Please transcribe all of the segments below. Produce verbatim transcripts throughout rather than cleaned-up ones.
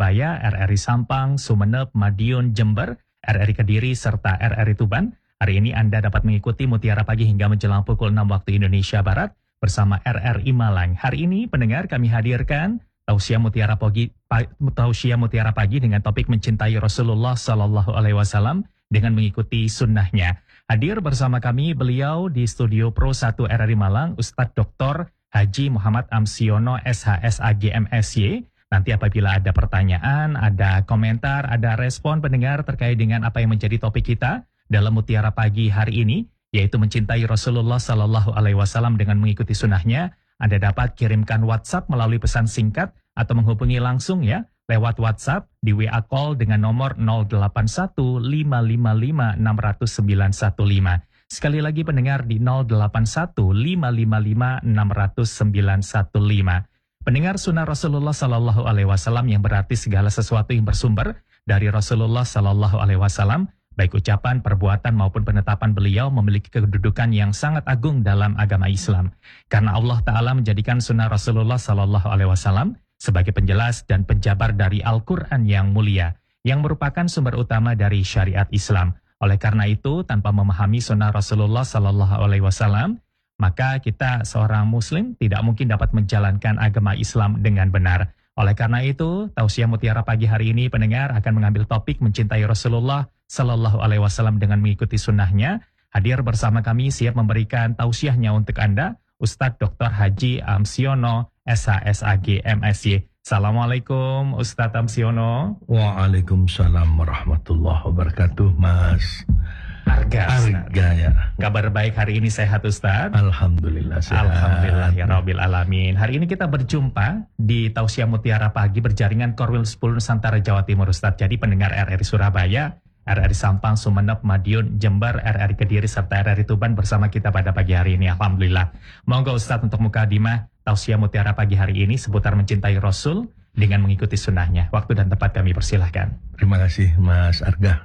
Surabaya, R R I Sampang, Sumeneb, Madiun, Jember, R R I Kediri, serta R R I Tuban. Hari ini Anda dapat mengikuti Mutiara Pagi hingga menjelang pukul enam waktu Indonesia Barat bersama R R I Malang. Hari ini pendengar kami hadirkan Tausiah Mutiara Pagi, Tausiah Mutiara Pagi dengan topik mencintai Rasulullah Sallallahu Alaihi Wasallam dengan mengikuti sunnahnya. Hadir bersama kami beliau di studio Pro satu R R I Malang, Ustadz Doktor Haji Muhammad Amsiono S H S A G M S Y. Nanti apabila ada pertanyaan, ada komentar, ada respon pendengar terkait dengan apa yang menjadi topik kita dalam Mutiara Pagi hari ini, yaitu mencintai Rasulullah Sallallahu Alaihi Wasallam dengan mengikuti sunnahnya, Anda dapat kirimkan WhatsApp melalui pesan singkat atau menghubungi langsung ya lewat WhatsApp di W A call dengan nomor nol delapan satu lima lima lima enam nol nol sembilan satu lima. Sekali lagi pendengar di nol delapan satu lima lima lima enam nol nol sembilan satu lima. Pendengar sunnah Rasulullah Sallallahu Alaihi Wasallam yang berarti segala sesuatu yang bersumber dari Rasulullah Sallallahu Alaihi Wasallam, baik ucapan, perbuatan maupun penetapan beliau memiliki kedudukan yang sangat agung dalam agama Islam. Karena Allah Ta'ala menjadikan sunnah Rasulullah Sallallahu Alaihi Wasallam sebagai penjelas dan penjabar dari Al-Quran yang mulia, yang merupakan sumber utama dari syariat Islam. Oleh karena itu, tanpa memahami sunnah Rasulullah Sallallahu Alaihi Wasallam, maka kita seorang Muslim tidak mungkin dapat menjalankan agama Islam dengan benar. Oleh karena itu, Tausiah Mutiara Pagi hari ini pendengar akan mengambil topik mencintai Rasulullah Sallallahu Alaihi Wasallam dengan mengikuti sunnahnya. Hadir bersama kami siap memberikan tausiahnya untuk Anda, Ustadz Doktor Haji Amsiono S H S A G M S Y. Assalamualaikum Ustadz Amsiono. Waalaikumsalam warahmatullahi wabarakatuh, Mas Arga. Arga ya. Kabar baik hari ini sehat Ustadz? Alhamdulillah sehat. Alhamdulillah ya Rabbil Alamin. Hari ini kita berjumpa di Tausiah Mutiara Pagi berjaringan Korwil sepuluh Nusantara Jawa Timur Ustadz. Jadi pendengar R R I Surabaya, R R I Sampang, Sumeneb, Madiun, Jember, R R I Kediri, serta R R I Tuban bersama kita pada pagi hari ini. Alhamdulillah. Monggo Ustadz untuk mukadimah Tausiah Mutiara Pagi hari ini seputar mencintai Rasul dengan mengikuti sunnahnya. Waktu dan tempat kami persilahkan. Terima kasih Mas Arga.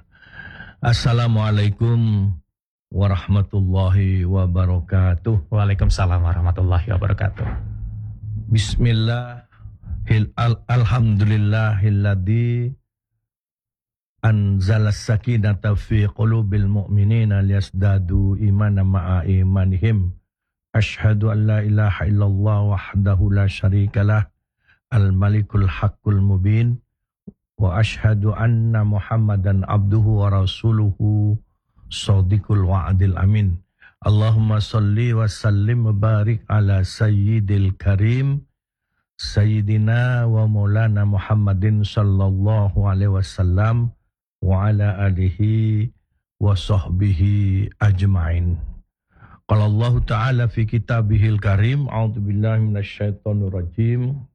Assalamualaikum warahmatullahi wabarakatuh. Waalaikumsalam warahmatullahi wabarakatuh. Bismillah. Alhamdulillahilladzi anzala sakinata fi qulubil mu'minina liyazdadu imanan ma'a imanihim. Ashhadu an la ilaha illallah wahdahu la syarikalah al-malikul haqqul mubin wa ashhadu anna Muhammadan abduhu wa rasuluhu shadiqul wa'dil amin. Allahumma salli wa sallim wa barik ala sayyidil karim sayyidina wa maulana Muhammadin sallallahu alaihi wasallam wa ala alihi wa sahbihi ajma'in. Qala Allah Ta'ala fi kitabihil karim, a'udzu billahi minasyaitonir rajim.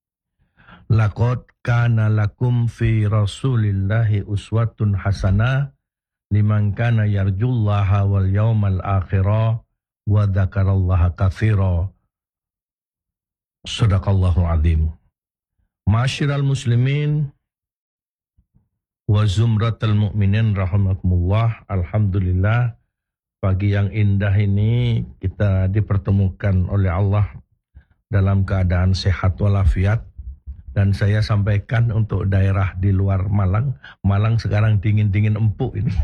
Laqad kana lakum fi Rasulillahi uswatun hasanah liman kana yarjullaha wal yawmal akhirah wa dzakarallaha katsira. Shadaqallahu azim. Ma'asyiral muslimin wa zumratal mu'minin rahimakumullah. Alhamdulillah, pagi yang indah ini kita dipertemukan oleh Allah dalam keadaan sehat walafiat. Dan saya sampaikan untuk daerah di luar Malang, Malang sekarang dingin-dingin empuk ini.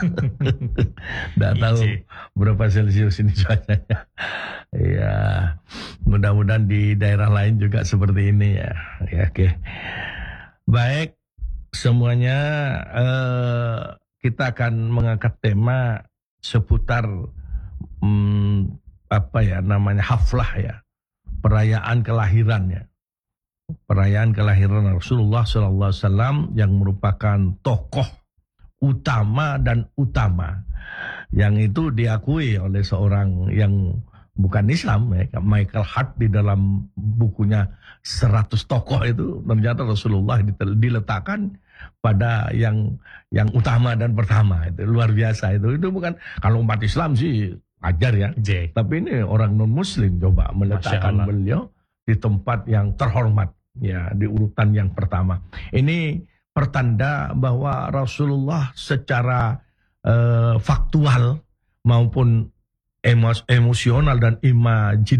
Tidak tahu berapa Celsius ini cuacanya. Ya, mudah-mudahan di daerah lain juga seperti ini ya. Ya, oke. Baik, semuanya eh, kita akan mengangkat tema seputar hmm, apa ya namanya haflah ya, perayaan kelahirannya. Perayaan kelahiran Rasulullah Sallallahu Alaihi Wasallam yang merupakan tokoh utama dan utama yang itu diakui oleh seorang yang bukan Islam ya, Michael Hart di dalam bukunya seratus tokoh itu ternyata Rasulullah diletakkan pada yang yang utama dan pertama. Itu luar biasa itu. Itu bukan kalau umat Islam sih ajar ya. J. Tapi ini orang non Muslim coba meletakkan beliau di tempat yang terhormat. Ya, di urutan yang pertama. Ini pertanda bahwa Rasulullah secara uh, faktual maupun emos, emosional dan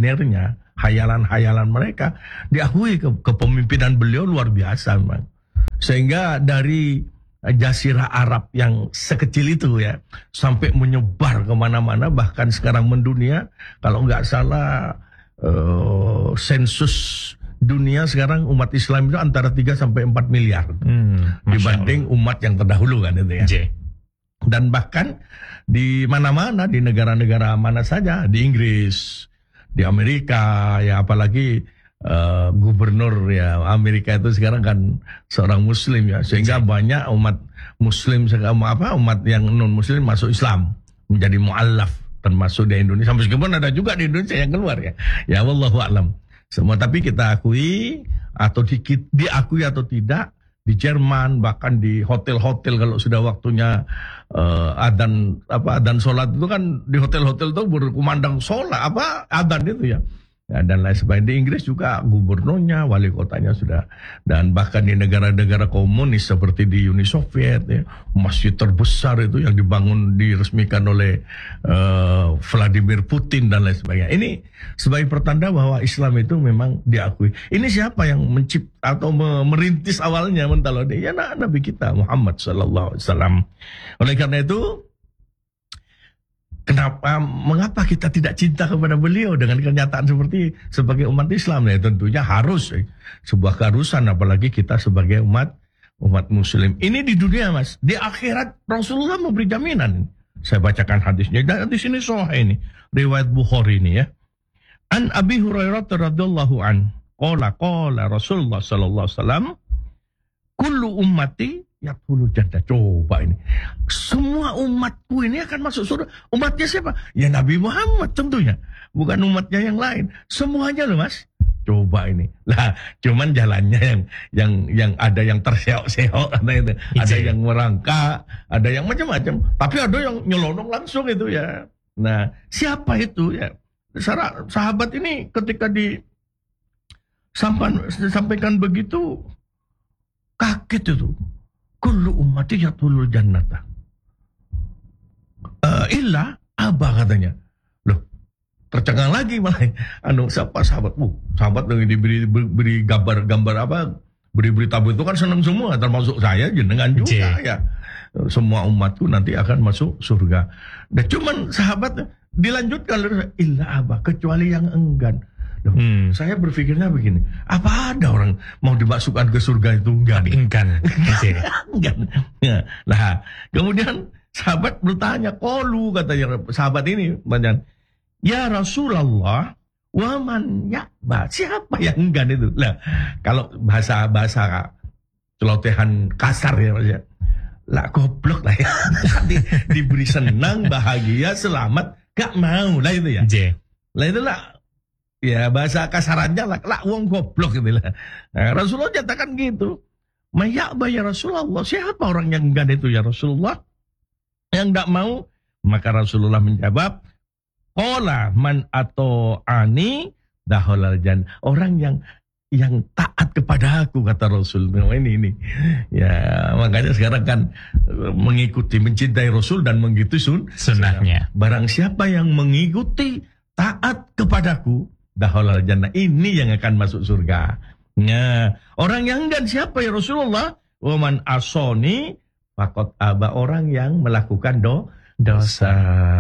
imajinernya, hayalan-hayalan mereka diakui ke, kepemimpinan beliau luar biasa memang. Sehingga dari Jazirah Arab yang sekecil itu ya, sampai menyebar kemana-mana, bahkan sekarang mendunia. Kalau nggak salah uh, sensus dunia sekarang umat Islam itu antara tiga sampai empat miliar hmm, dibanding umat yang terdahulu kan itu ya. J. Dan bahkan di mana-mana, di negara-negara mana saja, di Inggris, di Amerika, ya apalagi Uh, gubernur ya Amerika itu sekarang kan seorang Muslim ya, sehingga banyak umat Muslim apa umat yang non Muslim masuk Islam menjadi mu'allaf, termasuk di Indonesia. Meskipun ada juga di Indonesia yang keluar ya. Ya wallahu a'lam. Semua tapi kita akui atau di, diakui atau tidak, di Jerman bahkan di hotel-hotel kalau sudah waktunya uh, adzan apa adzan sholat itu kan di hotel-hotel itu berkumandang sholat apa adzan itu ya. Ya, dan lain sebagainya. Di Inggris juga gubernurnya, wali kotanya sudah, dan bahkan di negara-negara komunis seperti di Uni Soviet ya, masjid terbesar itu yang dibangun diresmikan oleh uh, Vladimir Putin dan lain sebagainya. Ini sebagai pertanda bahwa Islam itu memang diakui. Ini siapa yang mencipta atau merintis awalnya mentalode? Ya Nabi kita Muhammad Sallallahu Alaihi Wasallam. Oleh karena itu, kenapa, mengapa kita tidak cinta kepada beliau dengan kenyataan seperti sebagai umat Islam? Ya tentunya harus eh, sebuah keharusan, apalagi kita sebagai umat umat Muslim. Ini di dunia mas, di akhirat Rasulullah memberi jaminan. Saya bacakan hadisnya. Dan di sini sahih ini, riwayat Bukhari ini ya. An Abi Hurairah radhiyallahu an, qala qala Rasulullah sallallahu alaihi wasallam, kullu ummati yadkhulul jannah. Coba ini. Semua umatku ini akan masuk surga. Umatnya siapa? Ya Nabi Muhammad tentunya. Bukan umatnya yang lain. Semuanya loh mas. Coba ini. Lah, cuman jalannya yang yang yang ada yang terseok-seok, ada itu. Ada yang merangkak, ada yang macam-macam. Tapi ada yang nyelonong langsung itu ya. Nah, siapa itu ya? Sahabat ini ketika di sampaikan begitu kaget itu. Kullu ummati yadkhulul jannata. Uh, illa Aba katanya. Loh, tercengang lagi malah. Anu siapa sahabat? Uh, sahabat yang diberi beri gambar-gambar apa? Beri berita itu kan senang semua, termasuk saya jenengan juga J. ya. Semua umatku nanti akan masuk surga. Dan cuman sahabat dilanjutkan illa Aba, kecuali yang enggan. Loh, hmm. Saya berpikirnya begini, apa ada orang mau dimasukkan ke surga itu enggak? Tapi enggan. Enggan. Ya. Nah, kemudian sahabat bertanya, qalu katanya sahabat ini, banyak, ya Rasulullah, wa man ya'ba, siapa yang enggan itu? Lah, kalau bahasa-bahasa celotehan kasar ya Mas ya. Lah goblok lah ya. Di, diberi senang, bahagia, selamat, gak mau lah itu ya. J. Lah itulah ya bahasa kasarannya lah, lah wong goblok gitu lah. Nah, Rasulullah nyatakan gitu. Mayakba ya Rasulullah, siapa orang yang enggan itu ya Rasulullah? Yang enggak mau? Maka Rasulullah menjawab, qala man atau ani daholal jan. Orang yang yang taat kepada aku, kata Rasul. Nah, ini ini. Ya, makanya sekarang kan mengikuti, mencintai Rasul dan mengikuti sun, sunnahnya. Barang siapa yang mengikuti, taat kepadaku, daholal jannah, ini yang akan masuk surga. Nah, orang yang enggan siapa ya Rasulullah? Waman asoni fakot aba, orang yang melakukan do, dosa.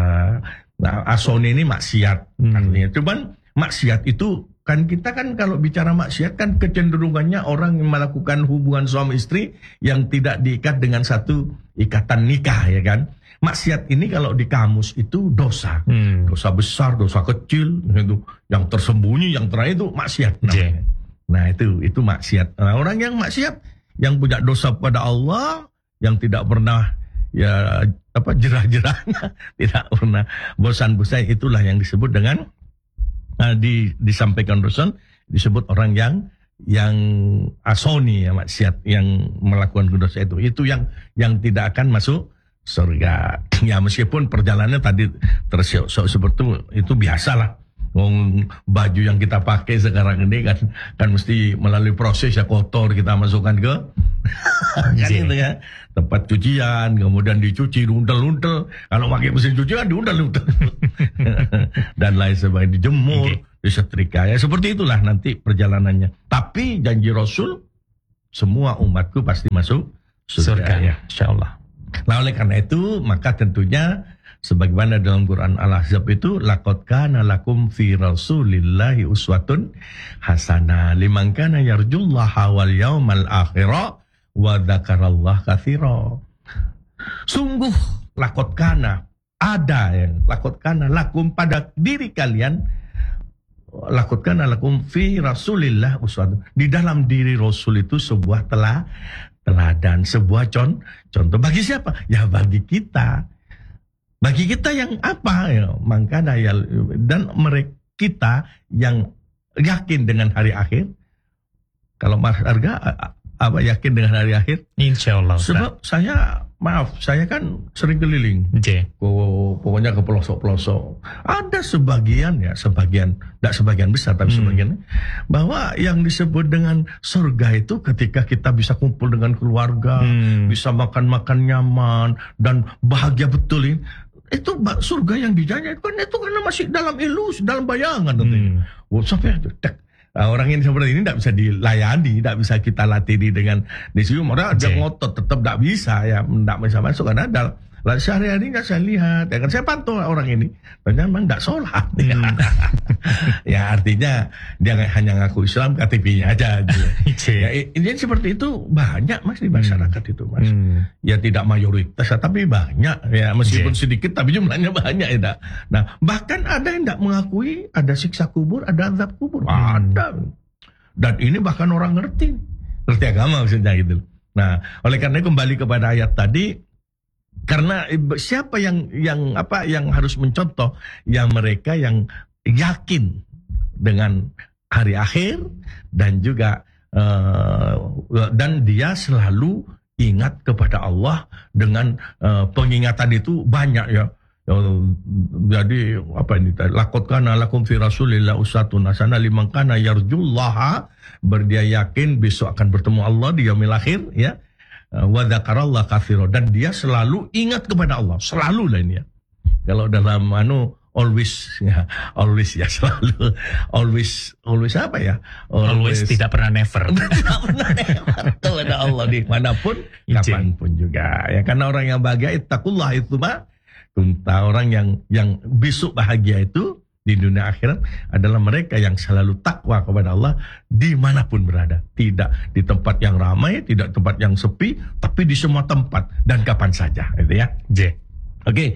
Nah, asoni ini maksiat. Hmm. Artinya, cuman maksiat itu kan kita kan kalau bicara maksiat kan kecenderungannya orang yang melakukan hubungan suami istri yang tidak diikat dengan satu ikatan nikah ya kan. Maksiat ini kalau di kamus itu dosa, hmm. dosa besar, dosa kecil, itu yang tersembunyi, yang terakhir itu maksiat. Nah, nah itu itu maksiat. Nah, orang yang maksiat, yang punya dosa pada Allah, yang tidak pernah ya apa jerah-jerahnya, tidak pernah bosan-bosan, itulah yang disebut dengan uh, di, disampaikan Rasul, disebut orang yang yang asoni ya maksiat, yang melakukan dosa itu, itu yang yang tidak akan masuk surga. Ya meskipun perjalanannya tadi tersiok-siok seperti itu, itu biasalah. Wong baju yang kita pakai sekarang ini kan kan mesti melalui proses ya, kotor kita masukkan ke kan itu ya, tempat cucian, kemudian dicuci, diuntel-untel. Kalau pakai mesin cucian diuntel-untel dan lain sebagainya, dijemur, okay. disetrika ya, seperti itulah nanti perjalanannya. Tapi janji Rasul semua umatku pasti masuk surga, surga ya. insyaallah. Nah, oleh karena itu maka tentunya sebagaimana dalam Quran Al-Ahzab itu laqad kana lakum fi rasulillahi uswatun hasanah liman kana yarjullaha wal yaumal akhira wa dzakarallaha katsira. Sungguh laqad kana ada yang laqad kana lakum pada diri kalian, laqad kana lakum fi rasulillah uswatun, di dalam diri Rasul itu sebuah telah teladan, sebuah con, contoh bagi siapa? Ya bagi kita. Bagi kita yang apa? Ya, makanya ya, dan mereka kita yang yakin dengan hari akhir. Kalau Mas Arga apa yakin dengan hari akhir? Insyaallah. Sebab saya maaf, saya kan sering keliling. J. Oh, pokoknya ke pelosok-pelosok. Ada sebagian ya, sebagian, tidak sebagian besar tapi hmm. sebagian, bahwa yang disebut dengan surga itu ketika kita bisa kumpul dengan keluarga, hmm. bisa makan-makan nyaman dan bahagia betul ini. Itu surga yang dijanjikan kan itu karena masih dalam ilus, dalam bayangan tentunya. Hmm. Oh, sampai tek. Nah, orang yang seperti ini tidak bisa dilayani, tidak bisa kita latih dengan disium. Orang okay. Dia ngotot tetap tidak bisa ya, tidak bisa masuk karena ada. Lalu sehari-hari nggak saya lihat, ya kan saya pantau orang ini, ternyata memang tidak sholat. Hmm. Ya artinya dia hanya ngaku Islam, K T P-nya aja. Gitu. Ya, ini seperti itu banyak mas di masyarakat hmm. itu mas. Hmm. Ya tidak mayoritas, tapi banyak. Ya meskipun okay. sedikit, tapi jumlahnya banyak ya. Nah bahkan ada yang tidak mengakui ada siksa kubur, ada azab kubur, hmm. ada. Dan ini bahkan orang ngerti, ngerti agama maksudnya gitu. Nah oleh karena kembali kepada ayat tadi. Karena siapa yang yang apa yang harus mencontoh yang mereka yang yakin dengan hari akhir dan juga uh, dan dia selalu ingat kepada Allah dengan uh, pengingatan itu banyak ya. Jadi apa ini tadi? Laqad kana lakum fi rasulillah uswatun hasanah liman kana yarjullaha, berdia yakin besok akan bertemu Allah di yaumil akhir ya. Wa dzakarallaha katsira, dan dia selalu ingat kepada Allah, selalu lah ini ya. Kalau dalam anu always ya, always ya selalu always always apa ya? Always, always tidak pernah never. Tidak pernah never kepada Allah dimanapun, kapanpun juga. Ya karena orang yang bahagia ittaqullah itu mah kunta, orang yang yang besok bahagia itu di dunia akhirat adalah mereka yang selalu takwa kepada Allah dimanapun berada. Tidak di tempat yang ramai, tidak tempat yang sepi, tapi di semua tempat dan kapan saja. Itu ya. J. Oke. Okay.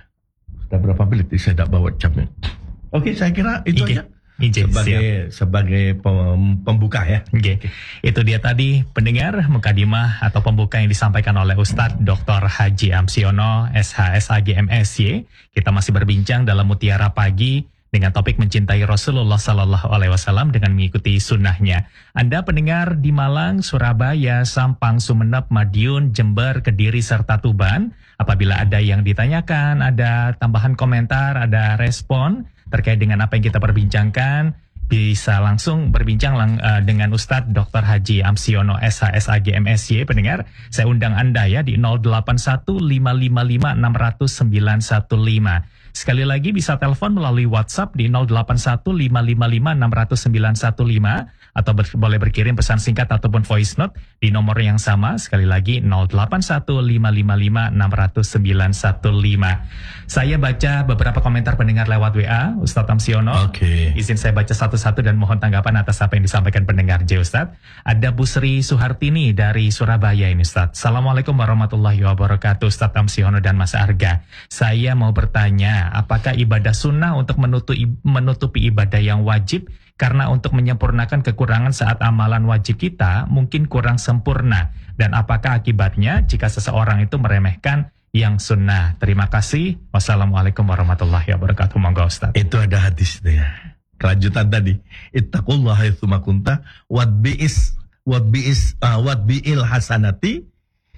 Sudah berapa menit saya tidak bawa jamnya. Oke, okay, saya kira itu Ije. aja. Ije, sebagai siap. sebagai pembuka ya. Oke. Okay. Itu dia tadi pendengar mukadimah atau pembuka yang disampaikan oleh Ustadz Doktor Haji Amsiono S H S A G M S Y. Kita masih berbincang dalam Mutiara Pagi dengan topik mencintai Rasulullah Sallallahu Alaihi Wasallam dengan mengikuti sunnahnya. Anda pendengar di Malang, Surabaya, Sampang, Sumeneb, Madiun, Jember, Kediri, serta Tuban. Apabila ada yang ditanyakan, ada tambahan komentar, ada respon terkait dengan apa yang kita perbincangkan, bisa langsung berbincang lang, uh, dengan Ustadz Doktor Haji Amsiono S H S A G M S Y. Pendengar, saya undang Anda ya di nol delapan satu lima lima lima enam nol nol sembilan satu lima. Sekali lagi bisa telepon melalui WhatsApp di nol delapan satu lima lima lima enam nol nol sembilan satu lima atau ber, boleh berkirim pesan singkat ataupun voice note di nomor yang sama. Sekali lagi nol delapan satu lima lima lima enam nol nol sembilan satu lima. Saya baca beberapa komentar pendengar lewat W A Ustadz Amsiono. Oke. Okay. Izin saya baca satu-satu dan mohon tanggapan atas apa yang disampaikan pendengar J Ustadz. Ada Bu Sri Suhartini dari Surabaya ini Ustadz. Assalamualaikum warahmatullahi wabarakatuh Ustadz Amsiono dan Mas Arga. Saya mau bertanya, apakah ibadah sunnah untuk menutupi, menutupi ibadah yang wajib karena untuk menyempurnakan kekurangan saat amalan wajib kita mungkin kurang sempurna? Dan apakah akibatnya jika seseorang itu meremehkan yang sunnah? Terima kasih. Wassalamualaikum warahmatullahi wabarakatuh. Monggo Ustaz. Itu ada hadis itu ya. Kelanjutan tadi. Ittaqullaha haitsu ma kunta wadbi'is wadbi'is uh, wadbi'il hasanati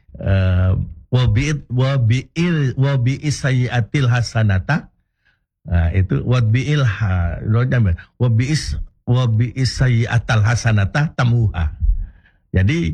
uh, wabi'il wabi'il wabi'is sayyi'atil hasanata. Nah, itu wadbi'il ha wabi'is wabi'is sayyi'atal hasanata tamuha. Jadi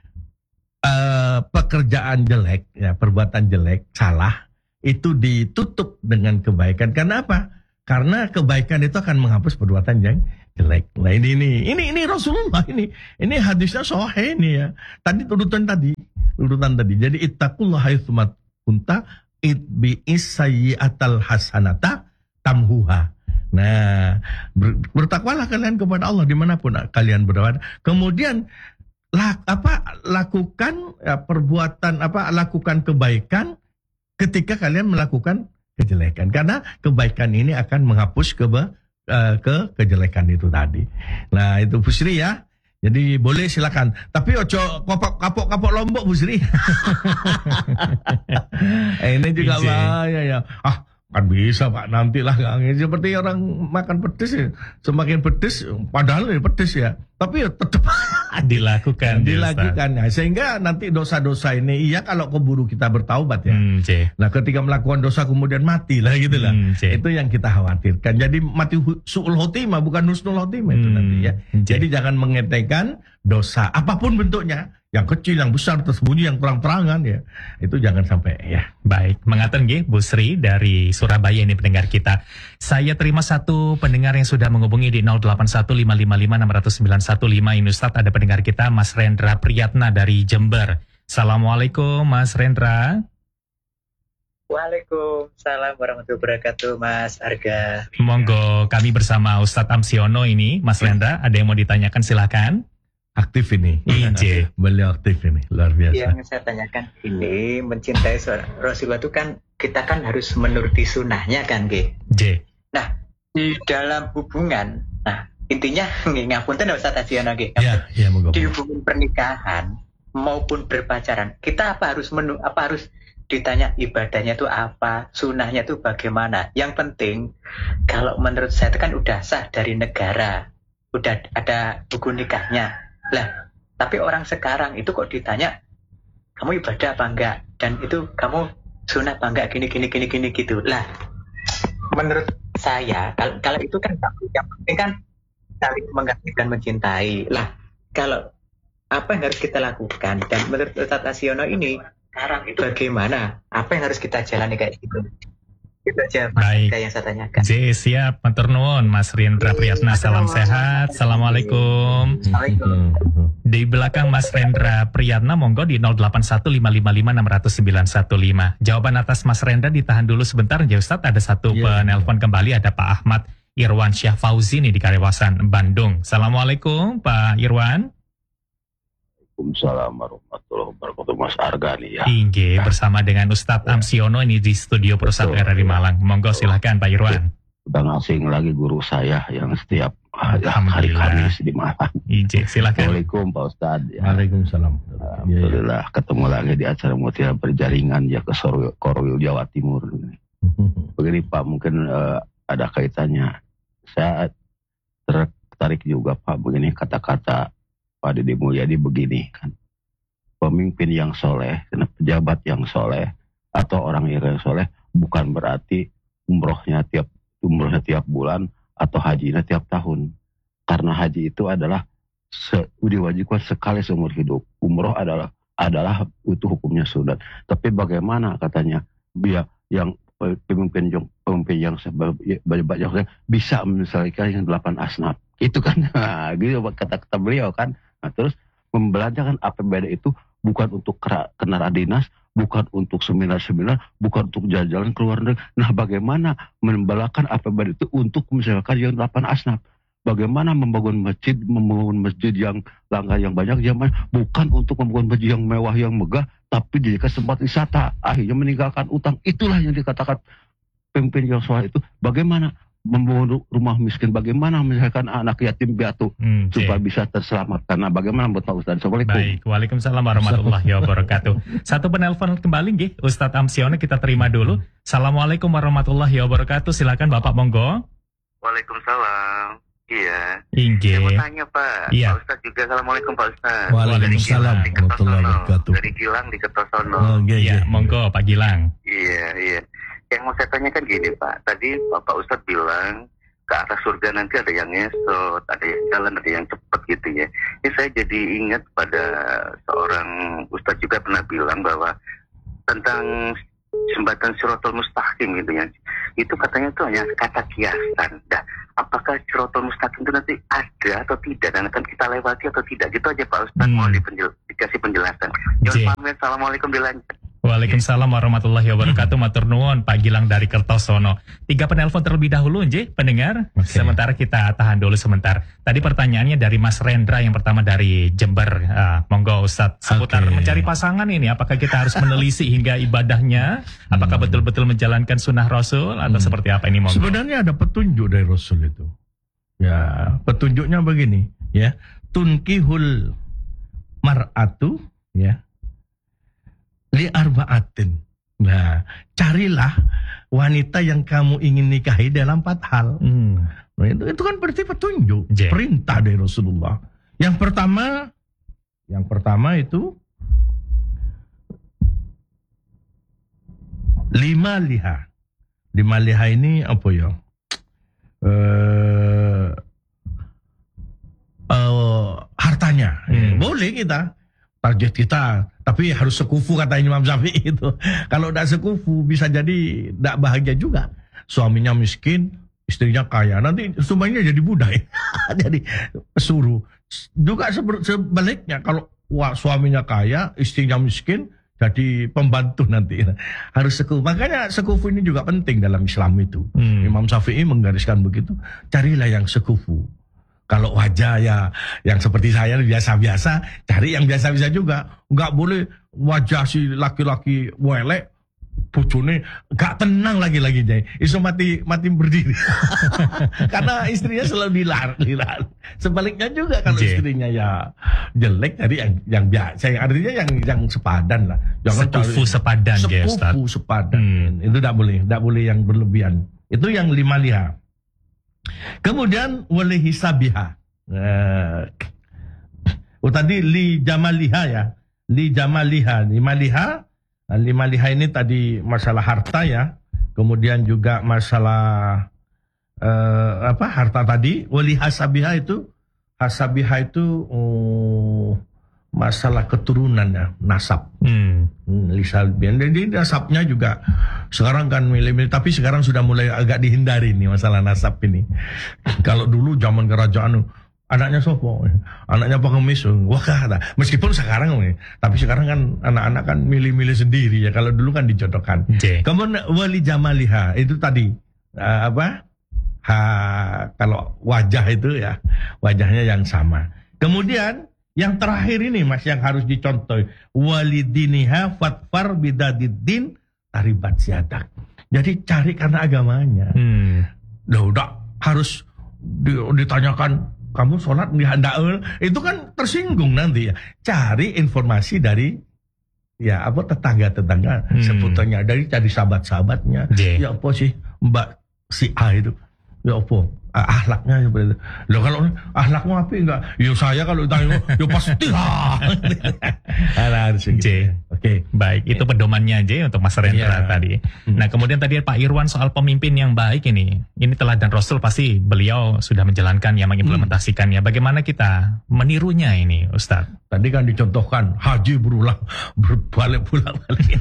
uh, pekerjaan jelek ya, perbuatan jelek, salah itu ditutup dengan kebaikan. Karena apa? Karena kebaikan itu akan menghapus perbuatan yang jelek. Nah ini ini ini ini Rasulullah ini ini hadisnya sahih ini ya. Tadi urutan tadi urutan tadi. Jadi ittaqullah haitsumat kunta itbi'is sayyi'atal hasanata tamhuha. Nah, ber, bertakwalah kalian kepada Allah dimanapun kalian berada. Kemudian lak, apa lakukan ya, perbuatan apa lakukan kebaikan ketika kalian melakukan kejelekan, karena kebaikan ini akan menghapus ke uh, ke kejelekan itu tadi. Nah itu Bu Sri ya. Jadi boleh silakan. Tapi ojo kapok kapok kapok Lombok Bu Sri. eh, ini juga bahaya ya. Ah kan bisa Pak, nantilah seperti orang makan pedes ya. Semakin pedes padahal ya pedes ya, tapi ya tetap dilakukan dilakukan ya. Sehingga nanti dosa-dosa ini iya kalau keburu kita bertaubat ya. Hmm, nah ketika melakukan dosa kemudian mati lah gitu lah. Hmm, itu yang kita khawatirkan. Jadi mati su'ul khotimah bukan husnul khotimah itu hmm, nanti ya. C. Jadi jangan mengetengkan dosa apapun bentuknya. Yang kecil, yang besar, tersembunyi, yang terang-terangan ya. Itu jangan sampai ya. Baik, mengaten nggih Bu Sri dari Surabaya ini pendengar kita. Saya terima satu pendengar yang sudah menghubungi di nol delapan satu lima lima lima enam nol sembilan satu lima. Ini Ustadz ada pendengar kita Mas Rendra Priyatna dari Jember. Assalamualaikum Mas Rendra. Waalaikumsalam warahmatullahi wabarakatuh Mas Arga. Monggo, kami bersama Ustadz Amsiono ini Mas Rendra. Ada yang mau ditanyakan silakan. Aktif ini, Inje. Beliau aktif ini, luar biasa. Yang saya tanyakan ini, mencintai Rasulullah itu kan, kita kan harus menuruti sunnahnya kan, G. J. Nah, di dalam hubungan, nah intinya, ngapunten Ustaz Asiono, G. Ya, ya, moga-moga. Di hubungan pernikahan maupun berpacaran, kita apa harus menu, apa harus ditanya ibadahnya itu apa, sunnahnya itu bagaimana. Yang penting, kalau menurut saya itu kan udah sah dari negara, udah ada buku nikahnya. Lah, tapi orang sekarang itu kok ditanya, kamu ibadah apa enggak? Dan itu kamu sunnah apa enggak? Gini, gini, gini, gini gitu. Lah, menurut saya, kalau, kalau itu kan yang penting kan saling mengerti dan mencintai. Lah, kalau apa yang harus kita lakukan? Dan menurut Ustaz Asiono ini, sekarang itu bagaimana? Apa yang harus kita jalani kayak gitu? Itu aja Baik. yang saya tanyakan. J, siap. Matur nuwun Mas Rendra Priyatna. Salam sehat. Assalamualaikum. Assalamualaikum. Di belakang Mas Rendra Priyatna, monggo di nol delapan satu lima lima lima enam nol sembilan satu lima. Jawaban atas Mas Rendra ditahan dulu sebentar ya Ustadz. Ada satu yeah. penelpon kembali, ada Pak Ahmad Irwan Syah Fauzi nih di Karewasan Bandung. Assalamualaikum Pak Irwan. Waalaikumsalam warahmatullahi wabarakatuh Mas Arga nih ya. Inge bersama dengan Ustadz ya. Amsiono ini di studio Perusahaan R R I Malang. Monggo silakan Pak Irwan. Udah ngasing lagi guru saya yang setiap hari Kamis di Malang. Inge silakan. Assalamualaikum Pak Ustadz. Ya. Waalaikumsalam. Alhamdulillah ya, ya. Ketemu lagi di acara Mutiara Berjaringan ya ke Korwil Jawa Timur. Begini Pak, mungkin uh, ada kaitannya. Saya tertarik juga Pak begini kata-kata Pak Dede Mulyadi begini kan, pemimpin yang soleh, pejabat yang soleh, atau orang yang soleh bukan berarti umrohnya tiap umrohnya tiap bulan atau hajinya tiap tahun, karena haji itu adalah se, diwajibkan sekali seumur hidup. Umroh adalah adalah itu hukumnya sunat. Tapi bagaimana katanya biar yang pemimpin yang pemimpin yang banyak yang bisa menyelesaikan yang delapan asnaf itu kan, gitu kata-kata beliau kan. Nah, terus membelanjakan A P B D itu bukan untuk kendaraan dinas, bukan untuk seminar-seminar, bukan untuk jalan-jalan ke luar negeri. Nah, bagaimana membelakan A P B D itu untuk misalkan yang delapan asnaf? Bagaimana membangun masjid, membangun masjid yang langkah yang banyak zaman, bukan untuk membangun masjid yang mewah, yang megah, tapi dijadikan tempat wisata. Akhirnya meninggalkan utang. Itulah yang dikatakan pemimpin yang soleh itu. Bagaimana membangun rumah miskin, bagaimana misalkan anak yatim piatu hmm, supaya bisa terselamatkan. Nah, bagaimana buat Pak Ustadz? Assalamualaikum. Baik, waalaikumsalam warahmatullahi wabarakatuh. Satu penelpon kembali nggih, Ustadz Amsiono kita terima dulu. Assalamualaikum warahmatullahi wabarakatuh. Silakan Bapak monggo. Waalaikumsalam. Iya. Inge. Saya mau tanya Pak. Iya. Pak Ustadz juga. Assalamualaikum Pak Ustadz. Waalaikumsalam Dari Gilang di warahmatullahi Kertosono. wabarakatuh. Dari Gilang di Kertosono. Oh, iya, iya, iya. monggo Pak Gilang. Iya, iya. Yang mau saya tanyakan gini Pak. Tadi Bapak Ustadz bilang ke arah surga nanti ada yang ngesot, ada yang jalan, ada yang cepat gitu ya. Ini saya jadi ingat pada seorang Ustadz juga pernah bilang bahwa tentang jembatan Siratal Mustaqim gitu ya. Itu katanya itu hanya kata kiasan. Nah, apakah Siratal Mustaqim itu nanti ada atau tidak dan akan kita lewati atau tidak? Gitu aja Pak Ustaz, hmm. mau dipenjel, dikasih penjelasan. Jangan pamit, assalamualaikum, dilanjut. Waalaikumsalam warahmatullahi wabarakatuh. Matur nuwun Pak Gilang dari Kertosono. Tiga penelpon terlebih dahulu nje pendengar. Okay. Sementara kita tahan dulu sebentar. Tadi pertanyaannya dari Mas Rendra, yang pertama dari Jember. Uh, monggo Ustadz, seputar okay. mencari pasangan ini, apakah kita harus menelisik hingga ibadahnya? Apakah hmm. betul-betul menjalankan sunnah Rasul atau hmm. seperti apa ini? Monggo. Sebenarnya ada petunjuk dari Rasul itu. Ya, petunjuknya begini, ya. Tunkihul mar'atu, ya. Li arba'atin. Nah, carilah wanita yang kamu ingin nikahi dalam empat hal. Hmm. Nah, itu, itu kan berarti petunjuk, J. perintah dari Rasulullah. Yang pertama, yang pertama itu lima liha. Lima liha ini apa ya? Uh, uh, hartanya. Hmm. Boleh kita. Target kita, tapi harus sekufu kata Imam Syafi'i itu. Kalau tidak sekufu bisa jadi tidak bahagia juga. Suaminya miskin, istrinya kaya, nanti semuanya jadi budak. Jadi suruh. Juga sebaliknya, kalau wah, suaminya kaya, istrinya miskin, jadi pembantu nanti. Harus sekufu. Makanya sekufu ini juga penting dalam Islam itu. Hmm. Imam Syafi'i menggariskan begitu. Carilah yang sekufu. Kalau wajah ya yang seperti saya biasa-biasa, cari yang biasa-biasa juga. Enggak boleh wajah si laki-laki welek, bojone enggak tenang lagi-lagi jay. Iso mati mati berdiri. Karena istrinya selalu dilar-dilar. Sebaliknya juga kalau J. istrinya ya jelek, cari yang yang biasa. Artinya yang yang sepadan lah. Jangan sekufu cari, sepadan ya Ustaz. Sekufu sepadan. Hmm. Itu enggak boleh, enggak boleh yang berlebihan. Itu yang lima liha. Kemudian wali hisabiha. Uh, oh tadi li jamaliha ya. Li jamaliha. Lima liha. Lima liha ini tadi masalah harta ya. Kemudian juga masalah uh, apa harta tadi. Wali hasabiha itu. Hasabiha itu oh, masalah keturunan ya. Nasab. Hmm. Lisalbian. Jadi nasabnya juga sekarang kan milih-milih, tapi sekarang sudah mulai agak dihindari nih masalah nasab ini. Kalau dulu zaman kerajaan anaknya sopo, anaknya pengemis, wah kata. Meskipun sekarang, tapi sekarang kan anak-anak kan milih-milih sendiri ya. Kalau dulu kan dijodohkan. Okay. Kemudian wali jamaliha itu tadi uh, apa? Ha, kalau wajah itu ya wajahnya yang sama. Kemudian yang terakhir ini Mas yang harus dicontoh, walidiniha fatfar bidadiddin taribat siadak. Jadi cari karena agamanya. Hmm. Udah, udah harus ditanyakan kamu sholat enggak, itu kan tersinggung nanti ya. Cari informasi dari ya apa tetangga-tetangga hmm. seputarnya, dari cari sahabat-sahabatnya. Yeah. Ya apa sih Mbak si A itu? Ya apa? Ahlaknya seperti itu. Loh kalau ahlakmu api enggak? Ya saya kalau ditanya, ya pasti lah. Harus gitu. Oke, baik. Itu pedomannya aja untuk Mas Rendra yeah. tadi. Hmm. Nah, kemudian tadi Pak Irwan soal pemimpin yang baik ini. Ini teladan Rasul, pasti beliau sudah menjalankan ya, mengimplementasikannya. Bagaimana kita menirunya ini, Ustaz? Tadi kan dicontohkan haji berulang berbalik pulang balik.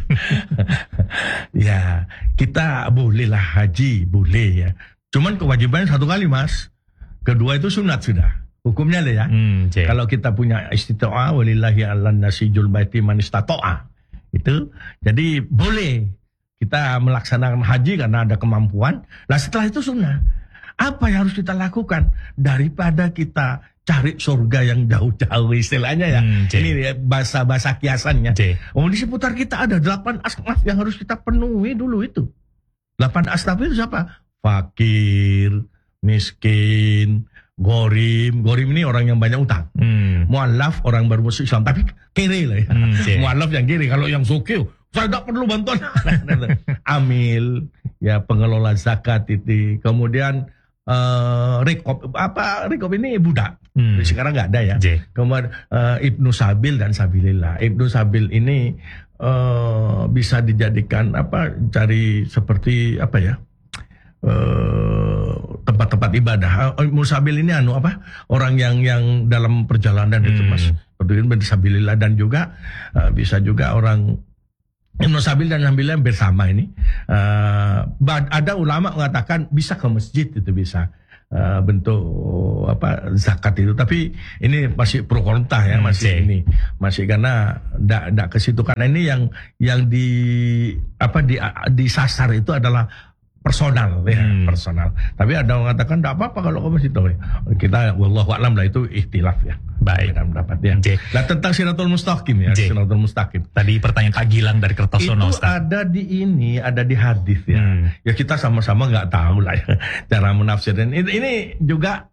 Ya, kita bolehlah haji, boleh ya. Cuman kewajibannya satu kali Mas. Kedua itu sunat sudah. Hukumnya deh ya. Hmm, kalau kita punya istito'a walillahi alan nasijul baiti man istato'a. Itu jadi boleh kita melaksanakan haji karena ada kemampuan. Nah setelah itu sunnah. Apa yang harus kita lakukan? Daripada kita cari surga yang jauh-jauh istilahnya ya. Hmm, ini ya, bahasa-bahasa kiasannya. Oh di seputar kita ada delapan asnaf yang harus kita penuhi dulu itu. Delapan asnaf itu siapa? Fakir, miskin, gorim. Gorim ini orang yang banyak utang. Hmm. Mu'allaf orang bermusuh Islam, tapi kere lah ya. Hmm, yeah. Mu'allaf yang kere. Kalau yang sukil, saya tidak perlu bantuan. Amil, ya pengelola zakat itu. Kemudian uh, rekop, apa rekop ini budak. Hmm. Sekarang nggak ada ya. Yeah. Kemudian uh, Ibnu Sabil dan Sabilillah. Ibnu Sabil ini uh, bisa dijadikan apa? Cari seperti apa ya? Uh, tempat-tempat ibadah. Uh, Musabil ini anu apa? Orang yang yang dalam perjalanan hmm. itu Mas. Berdiri bersabilillah dan juga uh, bisa juga orang Ibnu Sabil dan Hanbali bersama ini. Uh, ada ulama mengatakan bisa ke masjid itu bisa. Uh, bentuk apa zakat itu, tapi ini masih pro kontra ya, masih hmm, ini masih karena ndak ndak ke situ, karena ini yang yang di apa di disasar itu adalah personal ya, hmm. personal. Tapi ada yang mengatakan tidak apa-apa kalau ke masjid. Kita wallahu a'lam lah, itu ikhtilaf ya. Baik, pendapat ya. Nah, tentang Siratul Mustaqim ya, J. Siratul Mustaqim. Tadi pertanyaan Pak Gilang dari Kertosono, itu Ustaz. Ada di ini, ada di hadis ya. Hmm. Ya kita sama-sama nggak tahu lah ya cara menafsirkan. Ini, ini juga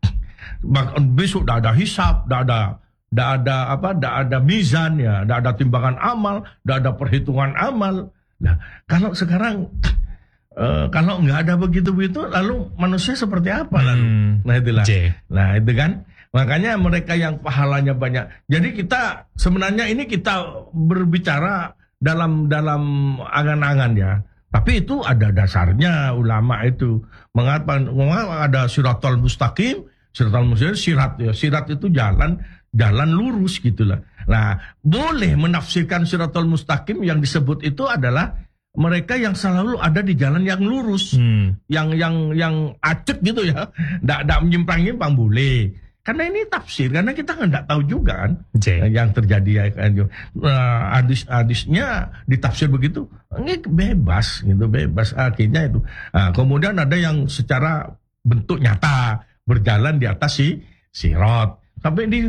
besok tidak ada hisab, tidak ada tidak ada apa, tidak ada mizan ya, tidak ada timbangan amal, tidak ada perhitungan amal. Nah, kalau sekarang Uh, kalau nggak ada begitu-begitu, lalu manusia seperti apa lalu? Hmm, nah itulah. J. Nah itu kan, makanya mereka yang pahalanya banyak. Jadi kita sebenarnya ini kita berbicara dalam dalam angan-angan ya. Tapi itu ada dasarnya ulama itu mengapa mengapa ada Siratal Mustaqim, Siratal Mustaqim, sirat ya. Sirat itu jalan jalan lurus gitulah. Nah boleh menafsirkan Siratal Mustaqim yang disebut itu adalah mereka yang selalu ada di jalan yang lurus, hmm. yang yang yang acet gitu ya, ndak ndak menyimpang-nyimpang boleh. Karena ini tafsir, karena kita nggak tahu juga kan J. yang terjadi ya kan. Uh, hadis-hadisnya ditafsir begitu, ini bebas gitu, bebas akhirnya itu. Nah, kemudian ada yang secara bentuk nyata berjalan di atas si sirat, sampai di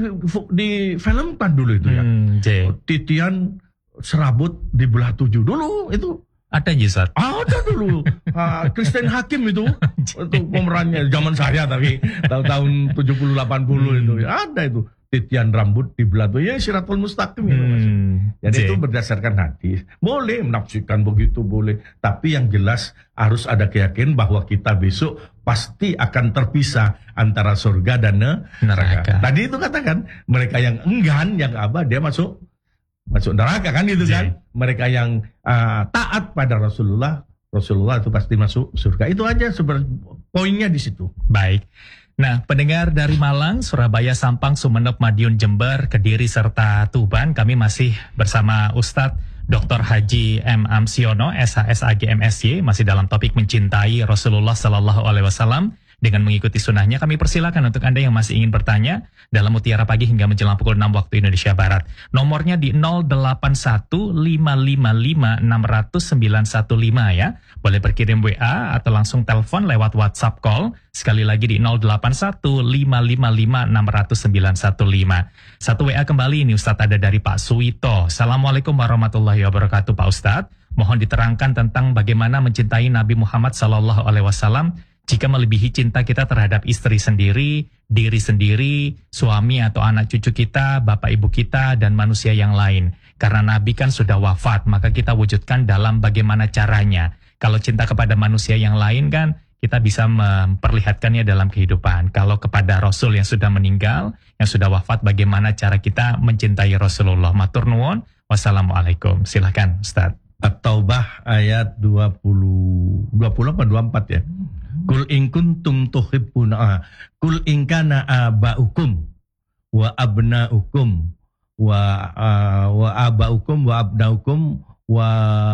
di filmkan dulu itu ya, hmm, titian serabut di belah tujuh dulu itu. Ada Jisat? Ada dulu. uh, Kristen Hakim itu, itu pemerannya zaman saya tapi tahun tujuh puluh delapan puluh hmm. itu ada itu titian rambut di belah tuh ya Siratul Mustaqim itu hmm. Jadi J. itu berdasarkan hadis. Boleh menafsirkan begitu boleh, tapi yang jelas harus ada keyakinan bahwa kita besok pasti akan terpisah antara surga dan neraka. Tadi itu katakan mereka yang enggan, yang apa dia masuk masuk neraka kan gitu kan. Mereka yang uh, taat pada Rasulullah, Rasulullah itu pasti masuk surga. Itu aja sebenarnya poinnya di situ. Baik. Nah, pendengar dari Malang, Surabaya, Sampang, Sumeneb, Madiun, Jember, Kediri serta Tuban, kami masih bersama Ustadz Doktor Haji M. Amsiono, S H S A G M S Y, masih dalam topik mencintai Rasulullah Sallallahu Alaihi Wasallam. Dengan mengikuti sunnahnya, kami persilakan untuk Anda yang masih ingin bertanya dalam Mutiara Pagi hingga menjelang pukul enam waktu Indonesia Barat. Nomornya di nol delapan satu lima lima lima enam nol nol sembilan satu lima ya. Boleh berkirim W A atau langsung telepon lewat WhatsApp call. Sekali lagi di nol delapan satu lima lima lima enam nol nol sembilan satu lima. Satu W A kembali ini Ustadz ada dari Pak Suwito. Assalamualaikum warahmatullahi wabarakatuh Pak Ustadz. Mohon diterangkan tentang bagaimana mencintai Nabi Muhammad Sallallahu Alaihi Wasallam jika melebihi cinta kita terhadap istri sendiri, diri sendiri, suami atau anak cucu kita, bapak ibu kita, dan manusia yang lain. Karena Nabi kan sudah wafat, maka kita wujudkan dalam bagaimana caranya. Kalau cinta kepada manusia yang lain kan, kita bisa memperlihatkannya dalam kehidupan. Kalau kepada Rasul yang sudah meninggal, yang sudah wafat, bagaimana cara kita mencintai Rasulullah. Matur nuwun, wassalamualaikum. Silahkan Ustaz. At-Taubah ayat dua puluh, dua puluh apa dua puluh empat ya? Kul in kuntum tuhibbuna, kul in kana abaukum wa abnaukum wa uh, wa abaukum wa abnaukum wa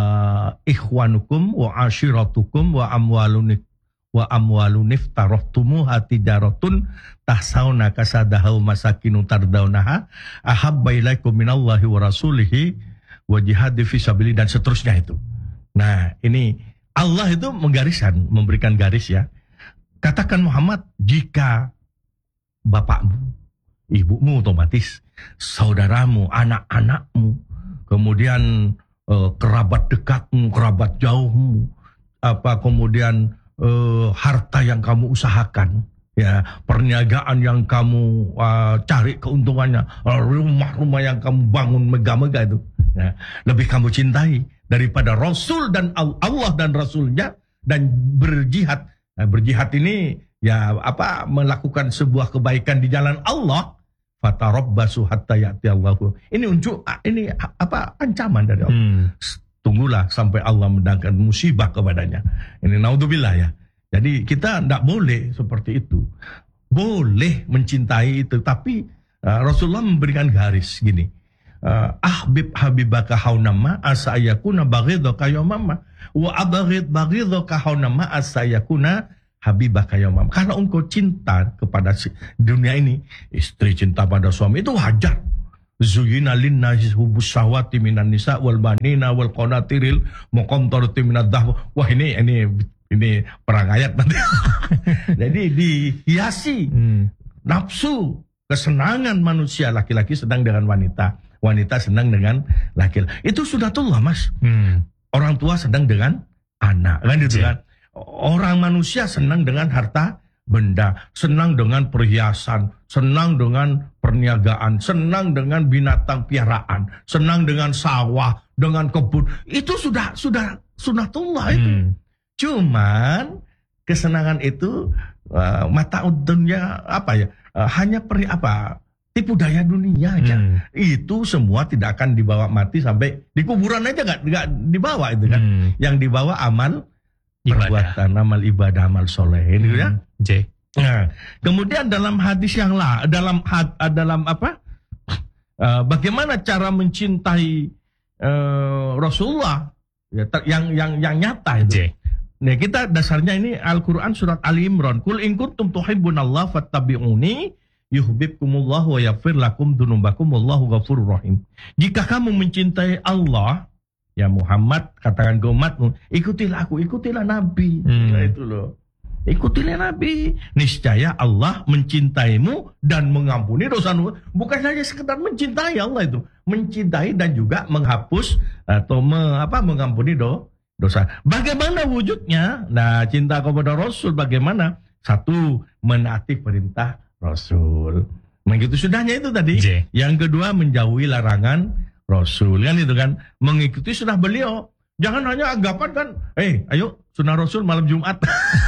ikhwanukum wa ashiratukum wa amwalun wa amwalun iftarahtumuha tijaratun tahsauna kasadahu masakinu tardaunaha ahabba ilaikum minallahi wa rasulihi wa jihadi fisabilillah, dan seterusnya itu. Nah, ini Allah itu menggariskan, memberikan garis ya. Katakan Muhammad, jika bapakmu, ibumu otomatis, saudaramu, anak-anakmu, kemudian eh, kerabat dekatmu, kerabat jauhmu, apa kemudian eh, harta yang kamu usahakan, ya, perniagaan yang kamu uh, cari keuntungannya, rumah-rumah yang kamu bangun megah-megah itu, ya, lebih kamu cintai daripada Rasul dan Allah dan Rasulnya, dan berjihad. Nah, berjihad ini ya apa, melakukan sebuah kebaikan di jalan Allah. Fatarabbasu hatta ya'ti Allahu. Ini unjuk, ini apa, ancaman dari Allah. Hmm. Tunggulah sampai Allah mendatangkan musibah kepadanya. Ini naudzubillah ya. Jadi kita tidak boleh seperti itu. Boleh mencintai itu, tapi uh, Rasulullah memberikan garis gini. uh, ahbib habibaka haunama asayakuna baghidaka yawmama wa abaghid baghidaka haunama asayakuna habibaka yawmama. Kalau engkau cinta kepada si, dunia ini, istri cinta pada suami itu wajar. Zuyina linnasi hubus syahwati minan nisa wal banina wal qanatiril muqantarati minadh dhahab. Wah ini ini ini perang ayat nanti. Jadi dihiasi hmm. nafsu, kesenangan manusia, laki-laki sedang dengan wanita, wanita sedang dengan laki-laki. Itu sunatullah, Mas. Hmm. Orang tua sedang dengan anak, kan gitu kan. Orang manusia senang dengan harta benda, senang dengan perhiasan, senang dengan perniagaan, senang dengan binatang piaraan, senang dengan sawah, dengan kebun. Itu sudah sudah sunatullah itu. Hmm. Cuman kesenangan itu uh, mata dunia apa ya? Uh, hanya peri apa? Tipu daya dunia aja. Hmm. Itu semua tidak akan dibawa mati sampai di kuburan aja nggak nggak dibawa itu kan. Hmm. Yang dibawa amal perbuatan, amal ibadah, amal soleh ini hmm. ya. J. Nah, kemudian dalam hadis yang lah, dalam had, dalam apa? Uh, bagaimana cara mencintai uh, Rasulullah ya, ter, yang yang yang nyata itu. J. Nah, kita dasarnya ini Al-Qur'an surat Ali Imran. Qul in kuntum tuhibbunallaha fattabi'uni yuhibbukumullah wa yaghfir lakum dzunubakum wallahu ghafurur rahim. Jika kamu mencintai Allah, ya Muhammad, katakan ke umatmu, ikutilah aku, ikutilah Nabi. Hmm. Nah, itu loh. Ikutilah Nabi. Niscaya Allah mencintaimu dan mengampuni dosamu. Bukan saja sekedar mencintai Allah itu, mencintai dan juga menghapus atau me, apa mengampuni do, dosa. Bagaimana wujudnya? Nah, cinta kepada Rasul bagaimana? Satu, menaati perintah Rasul. Begitu sudahnya itu tadi. J. Yang kedua, menjauhi larangan Rasul, kan itu kan, mengikuti sunnah beliau. Jangan hanya anggapan kan, eh hey, ayo sunnah Rasul malam Jumat.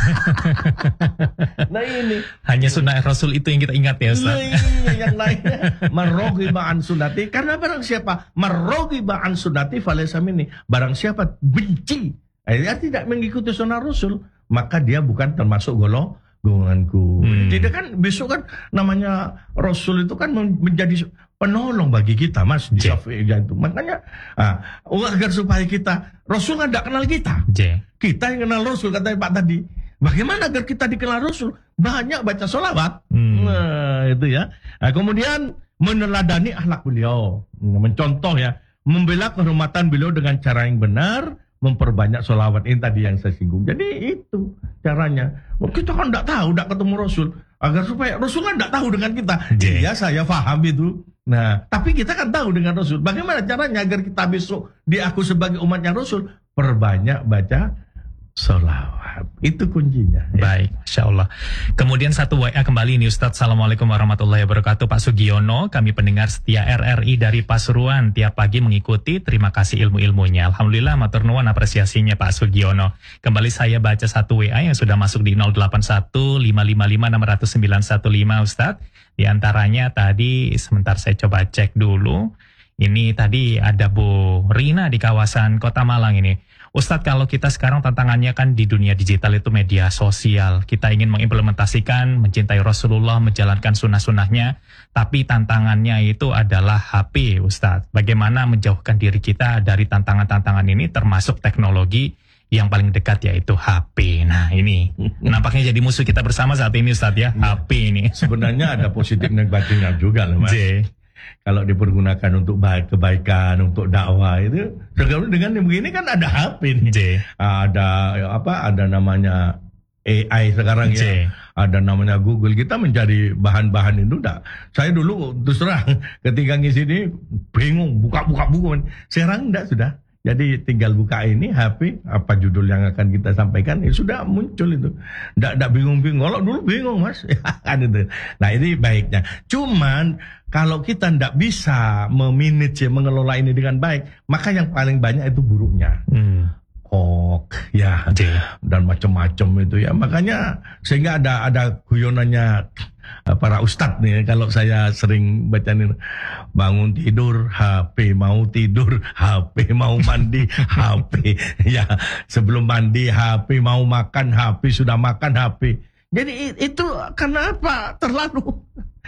Nah ini hanya sunnah Rasul itu yang kita ingat ya Ustaz. Nah, iya, yang lainnya marroghiba an sunnati, karena barang siapa marroghiba an sunnati falaysa minni, barang siapa benci, dia tidak mengikuti sunnah Rasul, maka dia bukan termasuk golong golonganku. Hmm. Jadi kan besok kan namanya Rasul itu kan menjadi penolong bagi kita, Mas, di syafi'iyah itu. Makanya ah, agar supaya kita Rasul tidak kenal kita. J. Kita yang kenal Rasul, katanya Pak tadi. Bagaimana agar kita dikenal Rasul? Banyak baca sholawat. Hmm. Nah, itu ya. Nah, kemudian meneladani akhlak beliau, mencontoh ya, membela kehormatan beliau dengan cara yang benar, memperbanyak sholawat ini tadi yang saya singgung. Jadi itu caranya. Kita kan tidak tahu, tidak ketemu Rasul. Agar supaya Rasul kan tidak tahu dengan kita. Iya, saya paham itu. Nah, tapi kita kan tahu dengan Rasul. Bagaimana caranya agar kita besok diaku sebagai umatnya Rasul? Perbanyak baca sholawat. Itu kuncinya. Ya. Baik, Insya Allah. Kemudian satu W A kembali ini Ustadz. Assalamualaikum warahmatullahi wabarakatuh. Pak Sugiono, kami pendengar setia R R I dari Pasuruan. Tiap pagi mengikuti, terima kasih ilmu-ilmunya. Alhamdulillah, matur nuwun apresiasinya Pak Sugiono. Kembali saya baca satu W A yang sudah masuk di nol delapan satu lima lima lima enam nol sembilan satu lima Ustadz. Di antaranya tadi, sebentar saya coba cek dulu. Ini tadi ada Bu Rina di kawasan Kota Malang ini. Ustadz, kalau kita sekarang tantangannya kan di dunia digital itu media sosial. Kita ingin mengimplementasikan, mencintai Rasulullah, menjalankan sunnah-sunnahnya. Tapi tantangannya itu adalah H P, Ustadz. Bagaimana menjauhkan diri kita dari tantangan-tantangan ini, termasuk teknologi yang paling dekat yaitu H P. Nah ini nampaknya jadi musuh kita bersama saat ini Ustadz ya, ya. H P ini. Sebenarnya ada positif negatifnya juga loh Mas. J. Kalau dipergunakan untuk baik kebaikan, untuk dakwah itu, sekarang dengan yang begini kan ada H P nih. J. Ada apa? Ada namanya A I sekarang J. ya. Ada namanya Google. Kita mencari bahan-bahan itu enggak. Saya dulu terus terang ketika ngisi ini bingung buka-buka buku. Sekarang enggak sudah. Jadi tinggal buka ini H P, apa judul yang akan kita sampaikan, ya sudah muncul itu. Nggak, nggak bingung-bingung. Kalau dulu bingung Mas. Kan itu. Nah ini baiknya. Cuman kalau kita nggak bisa memanage, mengelola ini dengan baik, maka yang paling banyak itu buruknya. Hmm. Hoax, ya, dan macam-macam itu ya. Makanya sehingga ada ada guyonannya para ustadz nih. Kalau saya sering baca nih, bangun tidur H P, mau tidur H P, mau mandi H P, ya sebelum mandi H P, mau makan H P, sudah makan H P. Jadi itu karena apa? Terlalu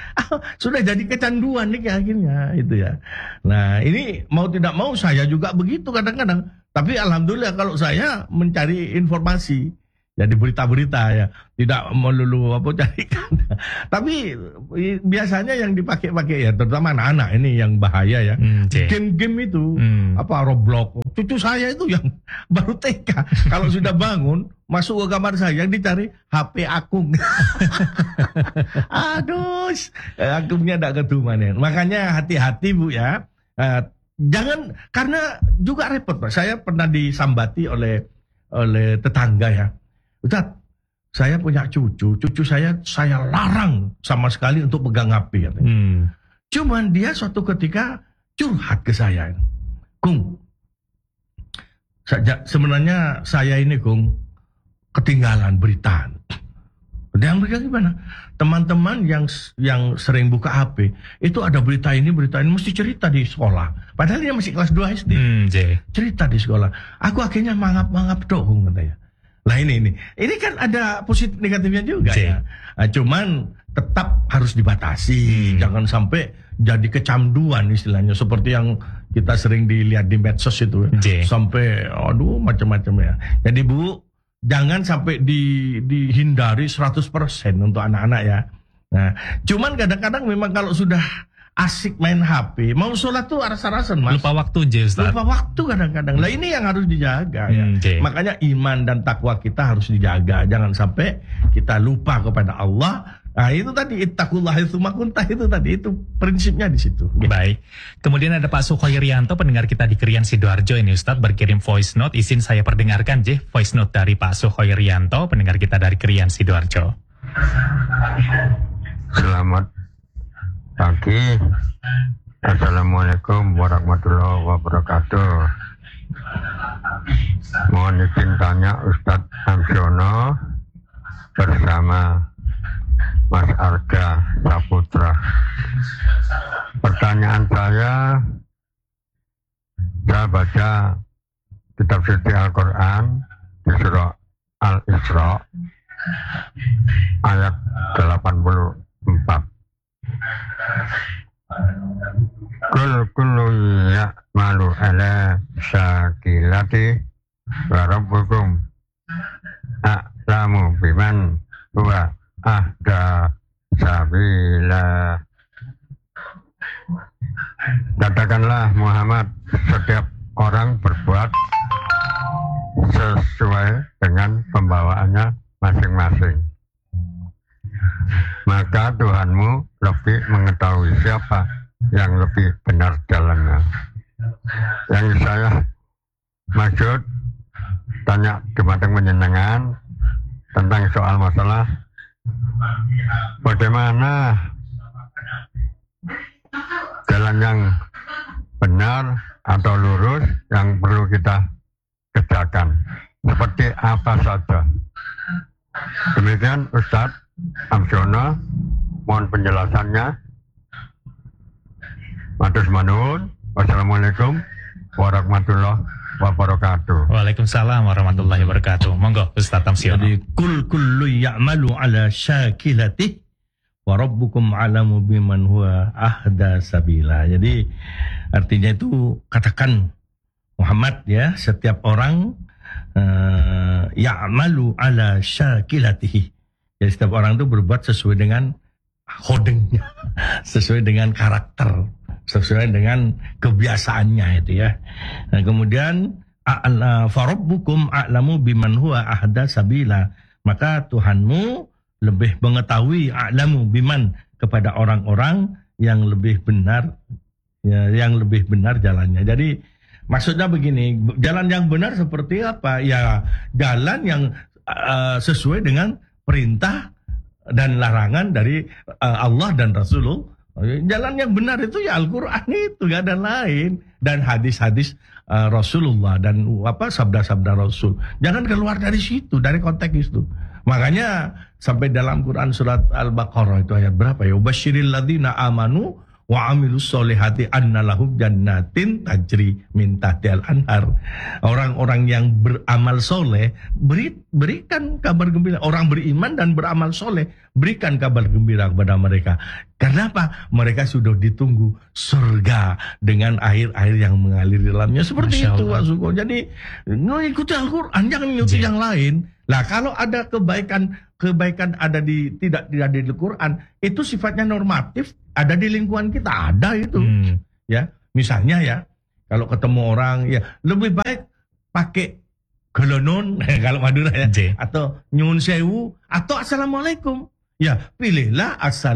sudah jadi kecanduan nih akhirnya itu ya. Nah ini mau tidak mau saya juga begitu kadang-kadang. Tapi alhamdulillah kalau saya mencari informasi. Jadi berita-berita ya, tidak melulu apa carikan. Tapi biasanya yang dipakai-pakai ya, terutama anak-anak ini yang bahaya ya. Hmm, game-game itu, hmm. apa Roblox. Cucu saya itu yang baru T K. Kalau sudah bangun, masuk ke kamar saya, yang dicari H P akung. Aduh, akungnya tidak ketumanen. Makanya hati-hati Bu ya. Uh, jangan, karena juga repot Pak. Saya pernah disambati oleh oleh tetangga ya. Ustaz, saya punya cucu, cucu saya saya larang sama sekali untuk pegang H P. Hmm. Cuman dia suatu ketika curhat ke saya, Kung, saja, sebenarnya saya ini Kung ketinggalan berita. Yang berita gimana? Teman-teman yang yang sering buka H P itu ada berita ini, berita ini mesti cerita di sekolah. Padahal dia masih kelas dua S D. Hmm, cerita di sekolah. Aku akhirnya mangap-mangap dong katanya. Lah ini ini ini kan ada positif negatifnya juga Cik. ya. Nah, cuman tetap harus dibatasi, hmm. jangan sampai jadi kecanduan istilahnya seperti yang kita sering dilihat di medsos itu Cik. Sampai aduh macam-macam ya. Jadi Bu, jangan sampai di dihindari seratus persen untuk anak-anak ya. Nah, cuman kadang-kadang memang kalau sudah asik main H P, mau sholat tuh rasa-rasan Mas. Lupa waktu je Ustaz. Lupa waktu kadang-kadang. Lah ini yang harus dijaga ya. Hmm, okay. Makanya iman dan takwa kita harus dijaga. Jangan sampai kita lupa kepada Allah. Nah itu tadi ittaqullah tsumma kuntah itu tadi itu prinsipnya di situ. Baik. Kemudian ada Pak Sukhoirianto, pendengar kita di Krian Sidoarjo ini Ustaz, berkirim voice note. Izin saya perdengarkan je voice note dari Pak Sukhoirianto, pendengar kita dari Krian Sidoarjo. Selamat pagi. Assalamualaikum warahmatullahi wabarakatuh. Mohon izin tanya Ustadz Amsiono bersama Mas Arga Saputra. Pertanyaan saya, saya baca kitab suci Al-Quran di surah Al-Isra ayat delapan puluh empat. Kul kullu ya'malu ala syakilati wa rabbukum a'lamu biman huwa ahda sabila. Katakanlah Muhammad, setiap orang berbuat sesuai dengan pembawaannya masing-masing. Maka Tuhanmu lebih mengetahui siapa yang lebih benar jalannya. Yang saya maksud tanya Dumateng Panjenengan tentang soal masalah bagaimana jalan yang benar atau lurus yang perlu kita kerjakan. Seperti apa saja. Demikian Ustadz Amsiono, mohon penjelasannya. Matur nuwun. Wassalamualaikum warahmatullahi wabarakatuh. Waalaikumsalam warahmatullahi wabarakatuh. Monggo Ustaz Amsiono. Jadi kul kullu ya'malu ala syakilatihi wa rabbukum a'lamu biman huwa ahda sabila. Jadi artinya itu katakan Muhammad ya, setiap orang uh, ya'malu ala syakilatihi. Jadi setiap orang itu berbuat sesuai dengan hodengnya, sesuai dengan karakter, sesuai dengan kebiasaannya itu ya. Nah, kemudian farabbukum a'lamu biman huwa ahda sabila. Maka Tuhanmu lebih mengetahui a'lamu biman kepada orang-orang yang lebih benar ya, yang lebih benar jalannya. Jadi maksudnya begini, jalan yang benar seperti apa? Ya jalan yang uh, sesuai dengan perintah dan larangan dari uh, Allah dan Rasulullah. Jalan yang benar itu ya Al-Quran itu, gak ada lain. Dan hadis-hadis uh, Rasulullah dan apa sabda-sabda Rasul. Jangan keluar dari situ, dari konteks itu. Makanya sampai dalam Quran surat Al-Baqarah itu ayat berapa ya? Ubasyiril ladzina amanu wa amilus solihati anna lahum jannatin tajri min tahtihal anhar. Orang-orang yang beramal soleh, beri, berikan kabar gembira. Orang beriman dan beramal soleh, berikan kabar gembira kepada mereka. Karena apa? Mereka sudah ditunggu surga dengan air-air yang mengalir di dalamnya. Seperti Masya itu Pak Suko. Jadi ikuti Al-Quran, jangan ikuti yang lain. Nah, kalau ada kebaikan kebaikan ada di tidak tidak di Al-Quran, itu sifatnya normatif, ada di lingkungan kita, ada itu. Hmm. Ya, misalnya ya, kalau ketemu orang ya lebih baik pakai gelonon kalau Madura ya, J. atau nyun sewu atau assalamualaikum. Ya, pilihlah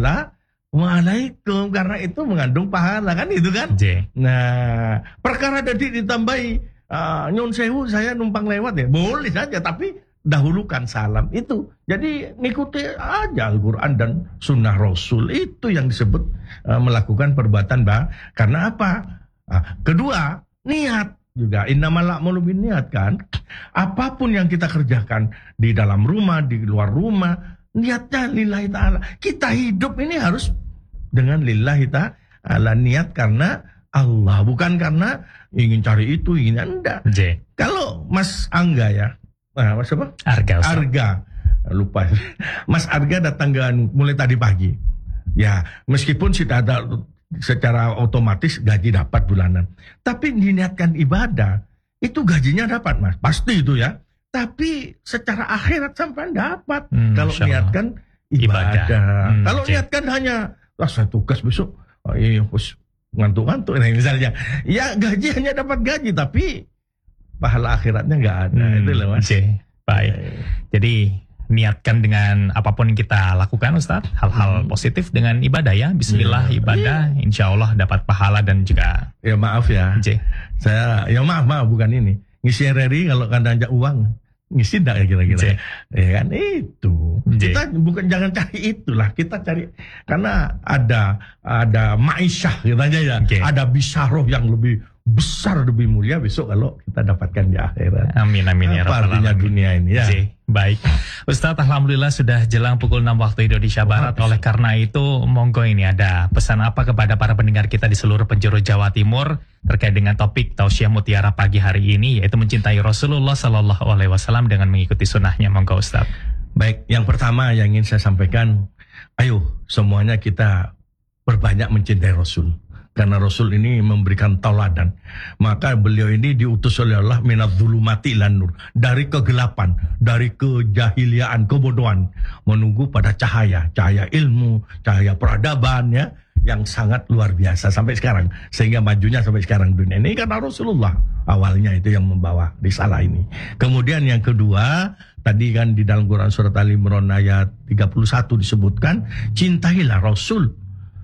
assalamualaikum karena itu mengandung pahala kan itu kan. J. Nah, perkara tadi ditambahi uh, nyun sewu saya numpang lewat ya, boleh saja tapi dahulukan salam itu. Jadi ngikuti aja Al-Quran dan Sunnah Rasul, itu yang disebut uh, melakukan perbuatan bah. Karena apa? Uh, kedua, niat juga. Innamal a'malu binniyat kan. Apapun yang kita kerjakan di dalam rumah, di luar rumah, niatnya lillahi ta'ala. Kita hidup ini harus dengan lillahi ta'ala, niat karena Allah, bukan karena ingin cari itu, ingin enggak. J. Kalau Mas Angga ya, Nah, Mas apa? Arga. Ustaz. Arga. Lupa. Mas Arga datang ke mulai tadi pagi. Ya, meskipun sudah ada secara otomatis gaji dapat bulanan. Tapi diniatkan ibadah, itu gajinya dapat, Mas. Pasti itu ya. Tapi secara akhirat sampai dapat. Hmm, kalau niatkan ibadah. ibadah. Hmm, kalau okay. niatkan hanya, wah saya tugas besok. Oh, iya, ngantuk-ngantuk. Nah, misalnya. Ya, gaji hanya dapat gaji, tapi pahala akhiratnya nggak ada. Hmm, itu loh Mas. Okay. Baik. Jadi niatkan dengan apapun yang kita lakukan Ustaz, hal-hal hmm. positif dengan ibadah ya. Bismillah yeah. ibadah, yeah. insya Allah dapat pahala dan juga. Ya maaf ya. J. Saya ya maaf maaf bukan ini. Ngisi R R I kalau kadang uang ngisi enggak ya kira-kira. J. Ya kan itu. J. Kita bukan jangan cari itulah, kita cari karena ada ada maisyah gitu aja ya. Okay. Ada bisaroh yang lebih besar, lebih mulia besok kalau kita dapatkan di akhirat. Amin amin ya rabbal alamin. Artinya dunia ini ya. J. Baik. Ustadz, alhamdulillah sudah jelang pukul enam waktu Indonesia Barat. Oleh karena itu, monggo ini ada pesan apa kepada para pendengar kita di seluruh penjuru Jawa Timur terkait dengan topik Tausiah Mutiara pagi hari ini, yaitu mencintai Rasulullah Sallallahu Alaihi Wasallam dengan mengikuti sunnahnya. Monggo Ustadz. Baik, yang pertama yang ingin saya sampaikan, ayo semuanya kita berbanyak mencintai Rasul. Karena Rasul ini memberikan tauladan. Maka beliau ini diutus oleh Allah minadz-dzulumati ilan nur. Dari kegelapan, dari kejahiliaan, kebodohan. Menunggu pada cahaya. Cahaya ilmu, cahaya peradaban ya. Yang sangat luar biasa sampai sekarang. Sehingga majunya sampai sekarang dunia ini. Karena Rasulullah awalnya itu yang membawa risalah ini. Kemudian yang kedua, tadi kan di dalam Quran surat Al Imran ayat tiga puluh satu disebutkan, cintailah Rasul.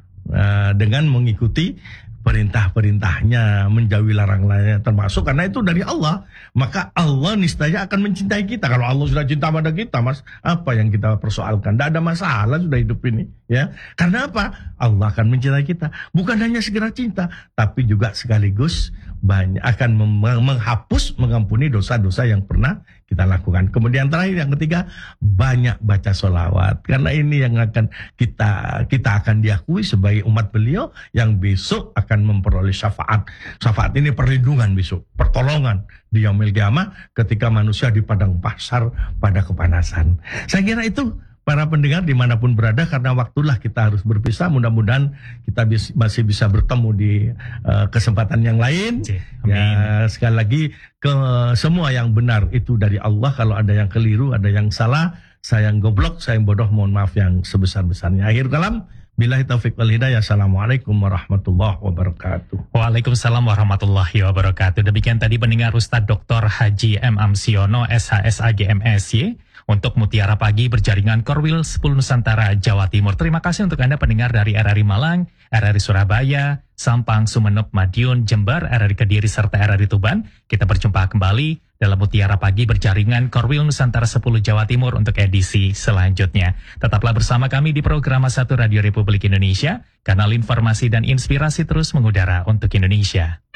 Uh, dengan mengikuti perintah-perintahnya, menjauhi larang-larangnya, termasuk karena itu dari Allah, maka Allah niscaya akan mencintai kita. Kalau Allah sudah cinta pada kita, Mas, apa yang kita persoalkan? Tidak ada masalah sudah hidup ini, ya. Karena apa? Allah akan mencintai kita. Bukan hanya segera cinta, tapi juga sekaligus banyak akan menghapus, mengampuni dosa-dosa yang pernah kita lakukan. Kemudian terakhir yang ketiga, banyak baca sholawat. Karena ini yang akan kita kita akan diakui sebagai umat beliau yang besok akan memperoleh syafaat. Syafaat ini perlindungan besok, pertolongan di yaumil qiyamah ketika manusia di padang mahsyar pada kepanasan. Saya kira itu para pendengar dimanapun berada, karena waktulah kita harus berpisah. Mudah-mudahan kita bis, masih bisa bertemu di uh, kesempatan yang lain. Amin. Ya, sekali lagi ke semua yang benar itu dari Allah. Kalau ada yang keliru, ada yang salah, saya yang goblok, saya yang bodoh, mohon maaf yang sebesar-besarnya. Akhir kalam, billahi taufiq wal hidayah. Assalamualaikum warahmatullahi wabarakatuh. Waalaikumsalam warahmatullahi wabarakatuh. Demikian tadi pendengar Ustadz Doktor Haji M. Amsiono, S H S A G M S Y, untuk Mutiara Pagi berjaringan Korwil sepuluh Nusantara Jawa Timur. Terima kasih untuk Anda pendengar dari R R I Malang, R R I Surabaya, Sampang, Sumeneb, Madiun, Jember, R R I Kediri, serta R R I Tuban. Kita berjumpa kembali dalam Mutiara Pagi berjaringan Korwil Nusantara sepuluh Jawa Timur untuk edisi selanjutnya. Tetaplah bersama kami di program satu Radio Republik Indonesia, kanal informasi dan inspirasi terus mengudara untuk Indonesia.